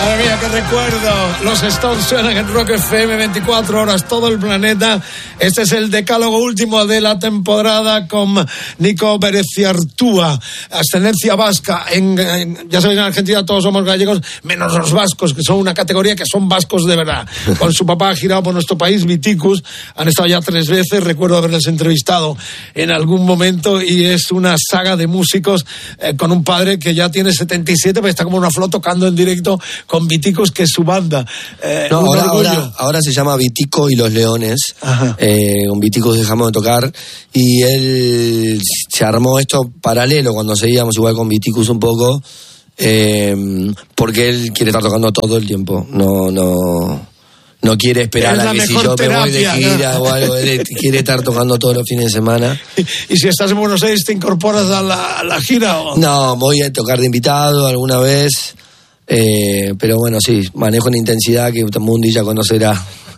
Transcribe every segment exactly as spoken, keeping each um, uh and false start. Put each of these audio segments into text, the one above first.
Madre mía, qué recuerdo. Los Stones suenan en Rock F M, veinticuatro horas, todo el planeta. Este es el decálogo último de la temporada con Nico Bereziartúa. Ascendencia vasca. En, en, ya sabéis, en Argentina todos somos gallegos, menos los vascos, que son una categoría que son vascos de verdad. Con su papá ha girado por nuestro país, Viticus. Han estado ya tres veces. Recuerdo haberles entrevistado en algún momento y es una saga de músicos eh, con un padre que ya tiene setenta y siete, pero está como una flor tocando en directo con Viticus, que es su banda. Eh, no, ahora, ahora, ahora se llama Vitico y los Leones. Eh, con Viticus dejamos de tocar y él se armó esto paralelo cuando seguíamos igual con Viticus un poco, eh, porque él quiere estar tocando todo el tiempo. No, no, no quiere esperar a que si yo terapia, me voy de gira, ¿no? O algo, él quiere estar tocando todos los fines de semana. ¿Y, y si estás en Buenos Aires te incorporas a la, a la gira? ¿O? No, voy a tocar de invitado alguna vez. Eh, pero bueno, sí, manejo una intensidad que Mundi ya conocerá.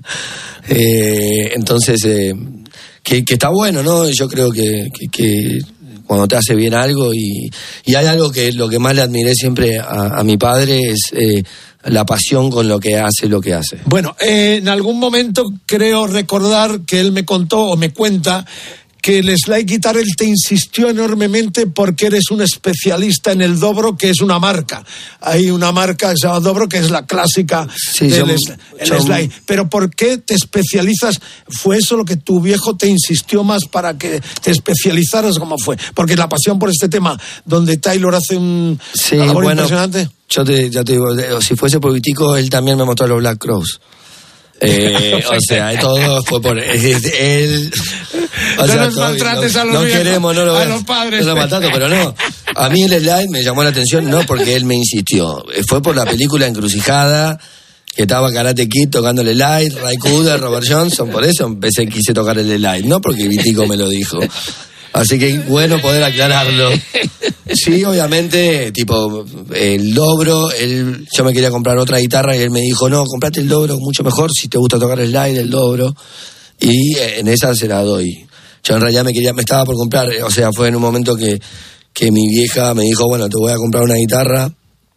Eh, entonces, eh, que, que está bueno, ¿no? Yo creo que, que, que cuando te hace bien algo y, y hay algo que lo que más le admiré siempre a, a mi padre es eh, la pasión con lo que hace lo que hace. Bueno, eh, en algún momento creo recordar que él me contó o me cuenta que el slide guitar él te insistió enormemente porque eres un especialista en el dobro, que es una marca. Hay una marca que se llama dobro, que es la clásica sí, del son, el son... slide. Pero ¿por qué te especializas? ¿Fue eso lo que tu viejo te insistió más para que te especializaras? ¿Cómo fue? Porque la pasión por este tema, donde Taylor hace un sí, labor bueno, impresionante. Yo te, ya te digo, si fuese por Vitico, él también me mostró los Black Crowes. Eh, o sea, todo fue por él. O no sea, nos maltrates no, a los no viejos, queremos, no lo a los padres. No lo maltrato, pero no. A mí el slide me llamó la atención, no porque él me insistió. Fue por la película Encrucijada, que estaba Karate Kid tocando el slide, Ray Cooder, Robert Johnson. Por eso empecé, quise tocar el slide, no porque Vitico me lo dijo. Así que bueno poder aclararlo. Sí, obviamente, tipo, el dobro, él, yo me quería comprar otra guitarra y él me dijo, no, comprate el dobro, mucho mejor, si te gusta tocar el slide, el dobro. Y en esa se la doy. Yo en realidad me quería, me estaba por comprar, o sea, fue en un momento que, que mi vieja me dijo, bueno, te voy a comprar una guitarra.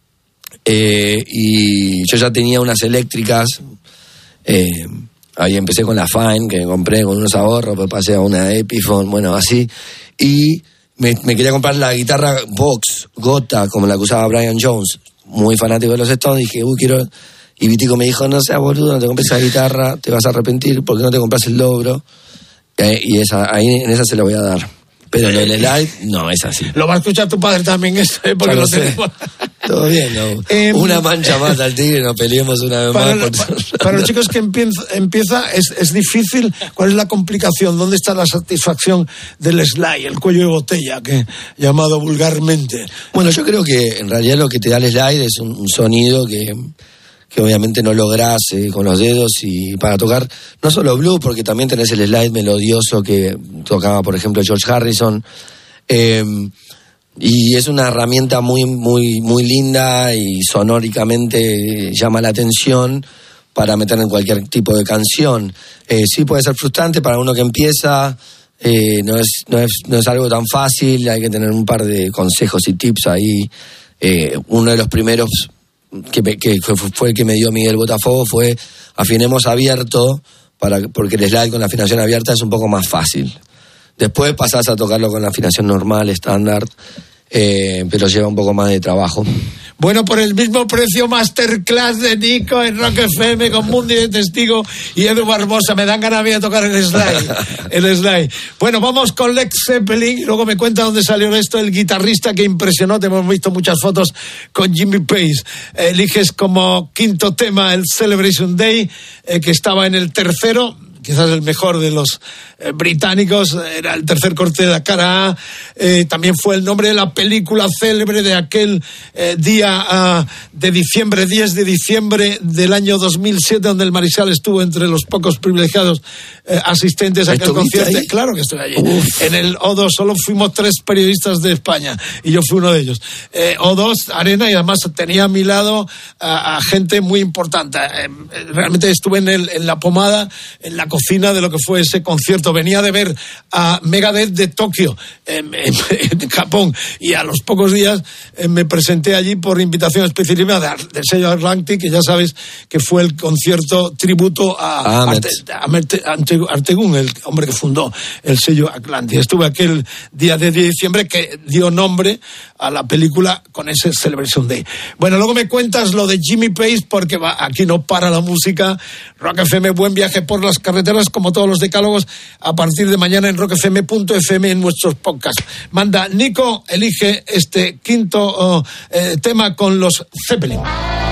Eh, y yo ya tenía unas eléctricas, eh, ahí empecé con la Fine, que me compré con unos ahorros, pues pasé a una Epiphone, bueno, así. Y me, me quería comprar la guitarra Vox, Gota, como la que usaba Brian Jones, muy fanático de los Stones. Dije, uy, quiero... Y Vitico me dijo, no seas boludo, no te compres esa guitarra, te vas a arrepentir, ¿por qué no te compras el dobro? Eh, y esa, ahí en esa se la voy a dar. Pero lo del slide, no, es así. Lo va a escuchar tu padre también, esto, ¿eh? Porque lo lo sé. tenemos. Todo bien, ¿no? Eh, una mancha más al tigre, nos peleemos una vez para, más. Para, para los chicos que empieza, empieza es, es difícil. ¿Cuál es la complicación? ¿Dónde está la satisfacción del slide, el cuello de botella, que llamado vulgarmente? Bueno, yo creo que en realidad lo que te da el slide es un, un sonido que... que obviamente no lográs eh, con los dedos, y para tocar no solo blues, porque también tenés el slide melodioso que tocaba, por ejemplo, George Harrison, eh, y es una herramienta muy, muy, muy linda y sonóricamente llama la atención para meter en cualquier tipo de canción. Eh, sí puede ser frustrante para uno que empieza, eh, no es, no es, no es algo tan fácil, hay que tener un par de consejos y tips ahí. Eh, uno de los primeros Que, que fue el que me dio Miguel Botafogo fue afinemos abierto, para, porque el slide con la afinación abierta es un poco más fácil. Después pasás a tocarlo con la afinación normal, estándar, eh, pero lleva un poco más de trabajo. Bueno, por el mismo precio, Masterclass de Nico en Rock F M con Mundi de Testigo y Edu Barbosa. Me dan ganas de tocar el slide. El slide. Bueno, vamos con Led Zeppelin y luego me cuenta dónde salió esto. El guitarrista que impresionó, te hemos visto muchas fotos con Jimmy Page. Eliges como quinto tema el Celebration Day, eh, que estaba en el tercero. Quizás el mejor de los eh, británicos, era el tercer corte de la cara A, eh, también fue el nombre de la película célebre de aquel eh, día uh, de diciembre, diez de diciembre del año dos mil siete, donde el Mariscal estuvo entre los pocos privilegiados eh, asistentes a aquel concierto. Ahí? Claro que estoy allí. Uf. En el O dos solo fuimos tres periodistas de España y yo fui uno de ellos. Eh, O dos, arena, y además tenía a mi lado a, a gente muy importante. Eh, realmente estuve en, el, en la pomada, en la cocina de lo que fue ese concierto. Venía de ver a Megadeth de Tokio, en, en, en Japón, y a los pocos días eh, me presenté allí por invitación específica del sello Atlantic, que ya sabes que fue el concierto tributo a Arte, Arte, Arte, Artegun, el hombre que fundó el sello Atlantic. Estuve aquel día de diciembre que dio nombre a la película con ese Celebration Day. Bueno, luego me cuentas lo de Jimmy Page, porque va, aquí no para la música. Rock F M, buen viaje por las carreteras, como todos los decálogos, a partir de mañana en rock f m punto f m en nuestros podcasts. Manda, Nico, elige este quinto oh, eh, tema con los Zeppelin.